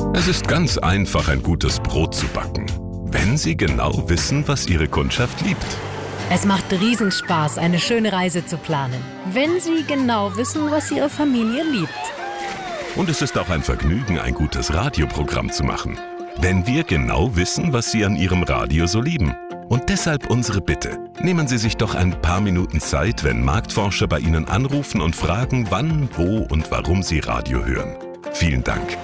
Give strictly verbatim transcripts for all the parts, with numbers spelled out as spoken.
Es ist ganz einfach, ein gutes Brot zu backen, wenn Sie genau wissen, was Ihre Kundschaft liebt. Es macht Riesenspaß, eine schöne Reise zu planen, wenn Sie genau wissen, was Ihre Familie liebt. Und es ist auch ein Vergnügen, ein gutes Radioprogramm zu machen, wenn wir genau wissen, was Sie an Ihrem Radio so lieben. Und deshalb unsere Bitte. Nehmen Sie sich doch ein paar Minuten Zeit, wenn Marktforscher bei Ihnen anrufen und fragen, wann, wo und warum Sie Radio hören. Vielen Dank.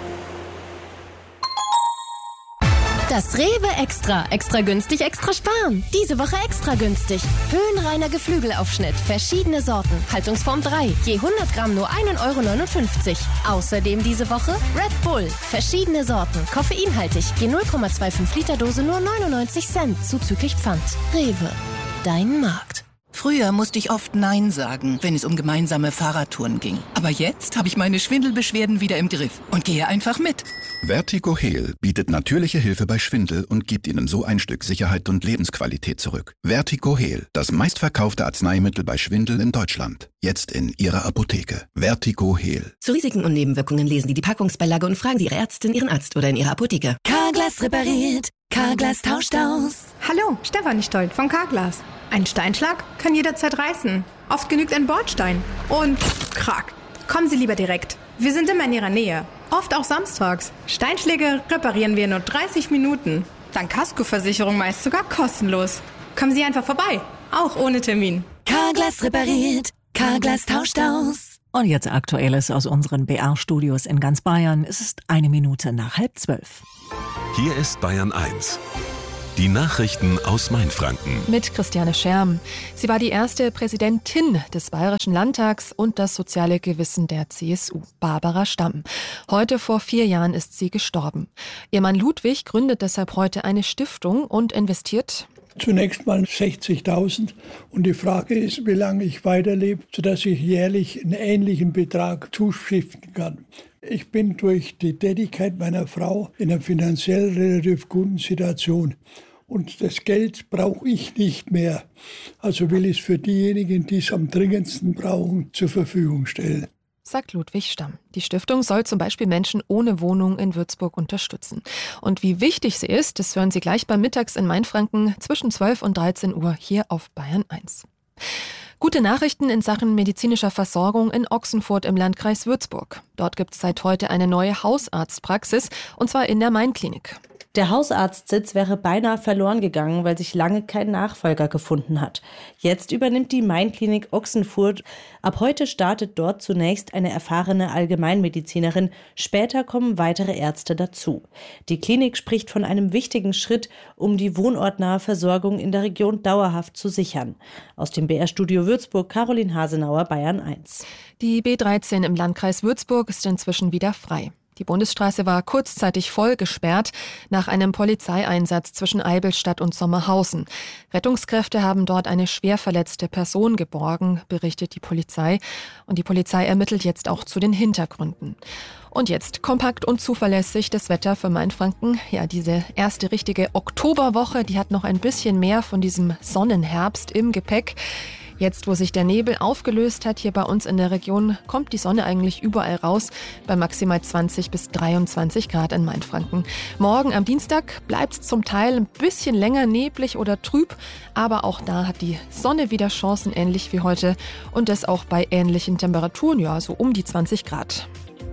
Das Rewe Extra. Extra günstig, extra sparen. Diese Woche extra günstig. Höhenreiner Geflügelaufschnitt. Verschiedene Sorten. Haltungsform drei. Je hundert Gramm nur ein Euro neunundfünfzig. Außerdem diese Woche Red Bull. Verschiedene Sorten. Koffeinhaltig. Je null Komma fünfundzwanzig Liter Dose nur neunundneunzig Cent. Zuzüglich Pfand. Rewe. Dein Markt. Früher musste ich oft Nein sagen, wenn es um gemeinsame Fahrradtouren ging. Aber jetzt habe ich meine Schwindelbeschwerden wieder im Griff und gehe einfach mit. Vertigo Heal bietet natürliche Hilfe bei Schwindel und gibt Ihnen so ein Stück Sicherheit und Lebensqualität zurück. Vertigo Heal, das meistverkaufte Arzneimittel bei Schwindel in Deutschland. Jetzt in Ihrer Apotheke. Vertigo Heal. Zu Risiken und Nebenwirkungen lesen Sie die Packungsbeilage und fragen Sie Ihre Ärztin, Ihren Arzt oder in Ihrer Apotheke. Carglass repariert. Carglass tauscht aus. Hallo, Stefanie Stoll von Carglass. Ein Steinschlag kann jederzeit reißen. Oft genügt ein Bordstein. Und krack. Kommen Sie lieber direkt. Wir sind immer in Ihrer Nähe. Oft auch samstags. Steinschläge reparieren wir in nur dreißig Minuten. Dank Kaskoversicherung meist sogar kostenlos. Kommen Sie einfach vorbei. Auch ohne Termin. Carglass repariert. Carglass tauscht aus. Und jetzt Aktuelles aus unseren B R-Studios in ganz Bayern. Es ist eine Minute nach halb zwölf. Hier ist Bayern eins. Die Nachrichten aus Mainfranken. Mit Christiane Scherm. Sie war die erste Präsidentin des Bayerischen Landtags und das soziale Gewissen der C S U, Barbara Stamm. Heute vor vier Jahren ist sie gestorben. Ihr Mann Ludwig gründet deshalb heute eine Stiftung und investiert zunächst mal sechzigtausend und die Frage ist, wie lange ich weiterlebe, sodass ich jährlich einen ähnlichen Betrag zustiften kann. Ich bin durch die Tätigkeit meiner Frau in einer finanziell relativ guten Situation. Und das Geld brauche ich nicht mehr. Also will ich es für diejenigen, die es am dringendsten brauchen, zur Verfügung stellen. Sagt Ludwig Stamm. Die Stiftung soll zum Beispiel Menschen ohne Wohnung in Würzburg unterstützen. Und wie wichtig sie ist, das hören Sie gleich beim Mittags in Mainfranken zwischen zwölf und dreizehn Uhr hier auf Bayern eins. Gute Nachrichten in Sachen medizinischer Versorgung in Ochsenfurt im Landkreis Würzburg. Dort gibt es seit heute eine neue Hausarztpraxis, und zwar in der Main-Klinik. Der Hausarztsitz wäre beinahe verloren gegangen, weil sich lange kein Nachfolger gefunden hat. Jetzt übernimmt die Main-Klinik Ochsenfurt. Ab heute startet dort zunächst eine erfahrene Allgemeinmedizinerin. Später kommen weitere Ärzte dazu. Die Klinik spricht von einem wichtigen Schritt, um die wohnortnahe Versorgung in der Region dauerhaft zu sichern. Aus dem B R-Studio Würzburg, Caroline Hasenauer, Bayern eins. Die B dreizehn im Landkreis Würzburg ist inzwischen wieder frei. Die Bundesstraße war kurzzeitig voll gesperrt nach einem Polizeieinsatz zwischen Eibelstadt und Sommerhausen. Rettungskräfte haben dort eine schwer verletzte Person geborgen, berichtet die Polizei. Und die Polizei ermittelt jetzt auch zu den Hintergründen. Und jetzt kompakt und zuverlässig das Wetter für Mainfranken. Ja, diese erste richtige Oktoberwoche, die hat noch ein bisschen mehr von diesem Sonnenherbst im Gepäck. Jetzt, wo sich der Nebel aufgelöst hat, hier bei uns in der Region, kommt die Sonne eigentlich überall raus, bei maximal zwanzig bis dreiundzwanzig Grad in Mainfranken. Morgen am Dienstag bleibt es zum Teil ein bisschen länger neblig oder trüb, aber auch da hat die Sonne wieder Chancen, ähnlich wie heute, und das auch bei ähnlichen Temperaturen, ja, so um die zwanzig Grad.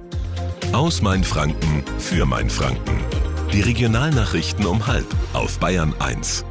Aus Mainfranken für Mainfranken. Die Regionalnachrichten um halb auf Bayern eins.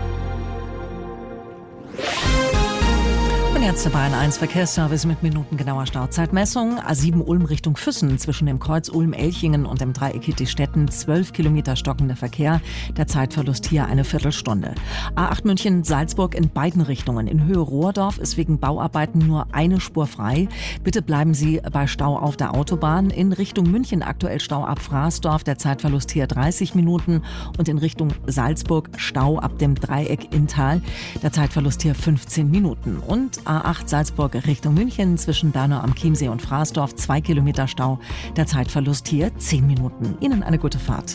Und jetzt der Bayern eins Verkehrsservice mit minutengenauer Stauzeitmessung. A sieben Ulm Richtung Füssen zwischen dem Kreuz Ulm-Elchingen und dem Dreieck Hittistetten. zwölf Kilometer stockender Verkehr. Der Zeitverlust hier eine Viertelstunde. A acht München-Salzburg in beiden Richtungen. In Höhe Rohrdorf ist wegen Bauarbeiten nur eine Spur frei. Bitte bleiben Sie bei Stau auf der Autobahn. In Richtung München aktuell Stau ab Fraßdorf. Der Zeitverlust hier dreißig Minuten. Und in Richtung Salzburg Stau ab dem Dreieck Inntal. Der Zeitverlust hier fünfzehn Minuten. Und A acht Salzburg Richtung München zwischen Bernau am Chiemsee und Fraßdorf, zwei Kilometer Stau. Der Zeitverlust hier zehn Minuten. Ihnen eine gute Fahrt.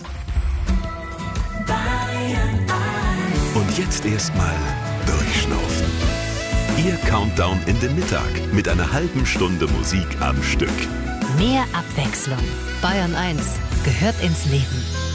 Und jetzt erstmal durchschnaufen. Ihr Countdown in den Mittag mit einer halben Stunde Musik am Stück. Mehr Abwechslung. Bayern eins gehört ins Leben.